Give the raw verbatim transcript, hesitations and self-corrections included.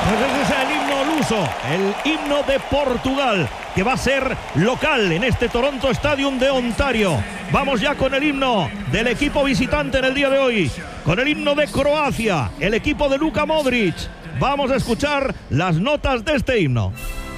Pues ese es el himno luso, el himno de Portugal, que va a ser local en este Toronto Stadium de Ontario. Vamos ya con el himno del equipo visitante en el día de hoy, con el himno de Croacia, el equipo de Luka Modric. Vamos a escuchar las notas de este himno.